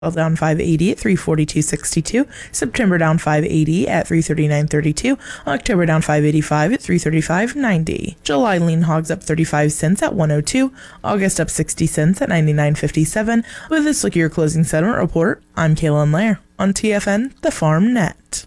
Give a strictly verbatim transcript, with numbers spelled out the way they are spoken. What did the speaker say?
down five eighty at three forty-two sixty-two. September down five eighty at three thirty-nine thirty-two. October down five eighty-five at three thirty-five ninety. July lean hogs up thirty-five cents at one oh two. August up sixty cents at ninety-nine fifty-seven. With this look at your closing settlement report, I'm Kaylin Lair on T F N, the Farm Net.